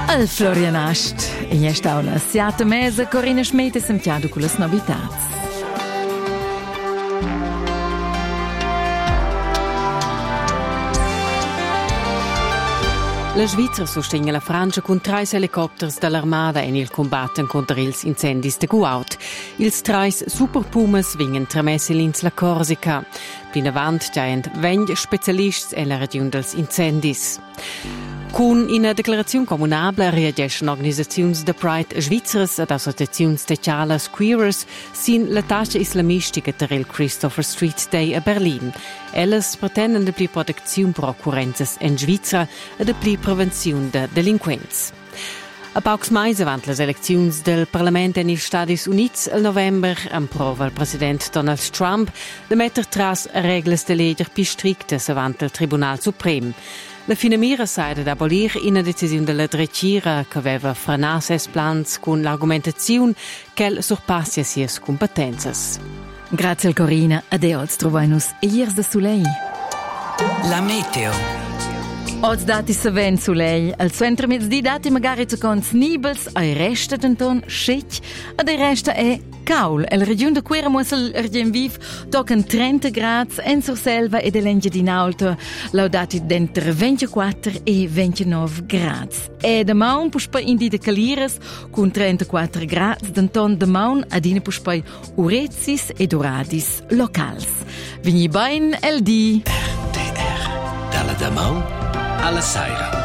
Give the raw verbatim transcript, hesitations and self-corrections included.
Al Florianast. In esta aula siata mesa Corina Schmidt e sentiado con le novità. La Svizzera sostiene la Francia con tre elicotteri dall'Armada in il combatto contro gli incendi de Guaut. Ils tre Super Pumas vengono tramessi all'Insula Corsica. Più in avanti c'è venti specialisti nella regione degli incendi. Con una dichiarazione comunabile reagiscono organizzazioni de Pride Svizzeres ed associazioni speciali Queerers sin la tascia islamistica per il Christopher Street Day a Berlin. Elles pretendono di più protezione per occorrenze in Svizzera e di più prevenzione di delinquenza. A pocs mesi avanti le elezioni del Parlamento negli Stati Uniti al novembre approva il presidente Donald Trump di mettere tras regole di legge più stricte avanti il Tribunale Supremo. La finamira saide da abolir una decisione della Drecira che aveva frenato ses plans con l'argomentazione che el surpassia sies competenze. Grazie al Corina, adeos trovainus e iers da Sulei. La meteo. Oggi dati se ven Sulei, al centro mezz'dì dati magari zu cons nibels, ai resta denton schic, ad ai resta è caul. El regione de Quera mussel ergien viv tocan trenta gradi en sur selva e dell'engia di Naulto, laudati d'entre ventiquattro e ventinove gradi. E de maun puspa indi de Caliras con trentaquattro gradi, denton de maun adine puspa urezis e doradis locals. Vigni bain el di R T R, dalla Damau alla Saira.